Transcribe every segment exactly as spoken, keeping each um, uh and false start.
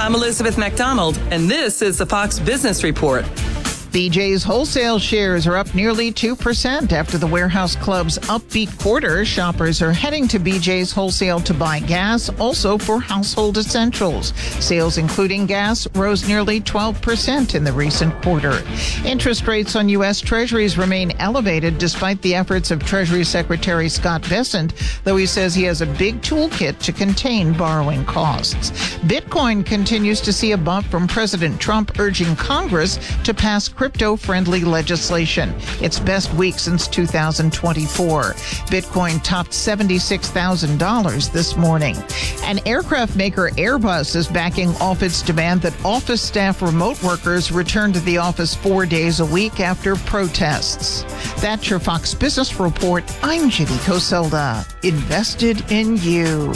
I'm Elizabeth McDonald, and this is the Fox Business Report. B J's wholesale shares are up nearly two percent after the Warehouse Club's upbeat quarter. Shoppers are heading to B J's wholesale to buy gas, also for household essentials. Sales, including gas, rose nearly twelve percent in the recent quarter. Interest rates on U S. Treasuries remain elevated despite the efforts of Treasury Secretary Scott Bessent, though he says he has a big toolkit to contain borrowing costs. Bitcoin continues to see a bump from President Trump urging Congress to pass crypto-friendly legislation. Its best week since two thousand twenty-four. Bitcoin topped seventy-six thousand dollars this morning. And aircraft maker Airbus is backing off its demand that office staff remote workers return to the office four days a week after protests. That's your Fox Business Report. I'm Judy Coselda. Invested in you.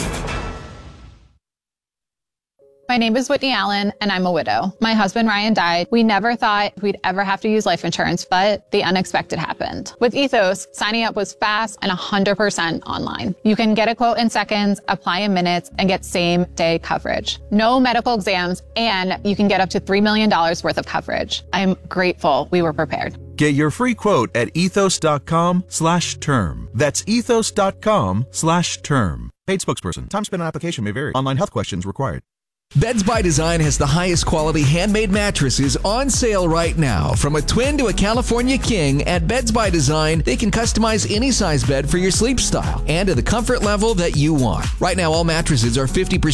My name is Whitney Allen, and I'm a widow. My husband, Ryan, died. We never thought we'd ever have to use life insurance, but the unexpected happened. With Ethos, signing up was fast and one hundred percent online. You can get a quote in seconds, apply in minutes, and get same-day coverage. No medical exams, and you can get up to three million dollars worth of coverage. I'm grateful we were prepared. Get your free quote at ethos.com slash term. That's ethos.com slash term. Paid spokesperson. Time spent on application may vary. Online health questions required. Beds by Design has the highest quality handmade mattresses on sale right now. From a twin to a California king, at Beds by Design, they can customize any size bed for your sleep style and to the comfort level that you want. Right now, all mattresses are fifty percent